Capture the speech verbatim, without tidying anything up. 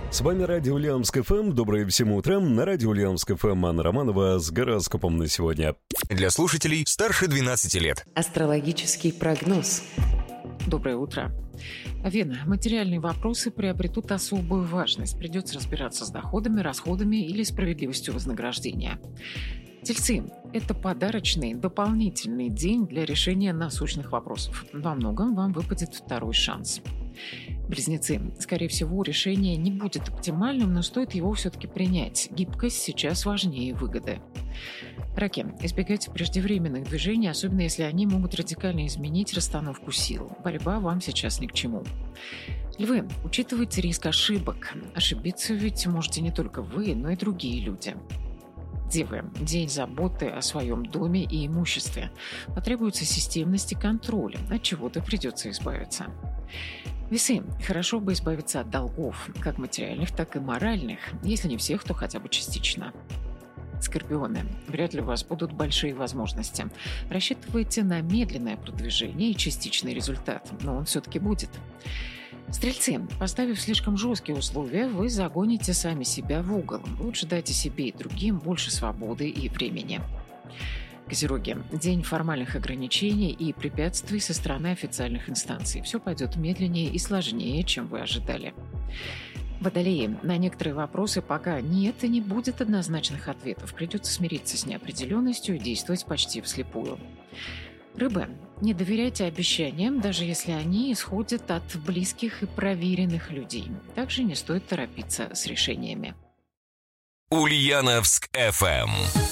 С вами Радио Ульяновск эф эм. Доброе всем утро. На Радио Ульяновск эф эм Анна Романова с гороскопом на сегодня. Для слушателей старше двенадцати лет. Астрологический прогноз. Доброе утро. Вена, материальные вопросы приобретут особую важность. Придется разбираться с доходами, расходами или справедливостью вознаграждения. Тельцы – это подарочный, дополнительный день для решения насущных вопросов. Во многом вам выпадет второй шанс. Близнецы. Скорее всего, решение не будет оптимальным, но стоит его все-таки принять. Гибкость сейчас важнее выгоды. Раки. Избегайте преждевременных движений, особенно если они могут радикально изменить расстановку сил. Борьба вам сейчас ни к чему. Львы. Учитывайте риск ошибок. Ошибиться ведь можете не только вы, но и другие люди. Девы. День заботы о своем доме и имуществе. Потребуется системность и контроль. От чего-то придется избавиться. Весы. Хорошо бы избавиться от долгов, как материальных, так и моральных. Если не всех, то хотя бы частично. Скорпионы. Вряд ли у вас будут большие возможности. Рассчитывайте на медленное продвижение и частичный результат, но он все-таки будет. Стрельцы. Поставив слишком жесткие условия, вы загоните сами себя в угол. Лучше дайте себе и другим больше свободы и времени. Козероги. День формальных ограничений и препятствий со стороны официальных инстанций. Все пойдет медленнее и сложнее, чем вы ожидали. Водолеи. На некоторые вопросы пока нет и не будет однозначных ответов. Придется смириться с неопределенностью и действовать почти вслепую. Рыбы. Не доверяйте обещаниям, даже если они исходят от близких и проверенных людей. Также не стоит торопиться с решениями. Ульяновск эф эм.